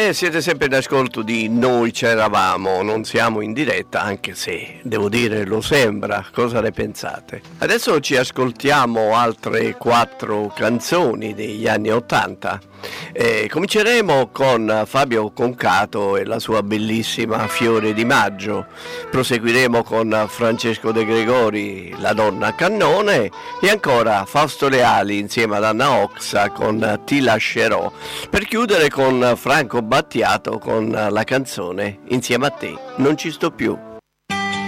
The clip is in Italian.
siete sempre in ascolto di Noi c'eravamo, non siamo in diretta, anche se devo dire lo sembra. Cosa ne pensate? Adesso ci ascoltiamo altre 4 canzoni degli anni '80. Cominceremo con Fabio Concato e la sua bellissima Fiore di Maggio, proseguiremo con Francesco De Gregori, La donna cannone, e ancora Fausto Leali insieme ad Anna Oxa con Ti lascerò, per chiudere con Franco Battiato con la canzone Insieme a te non ci sto più.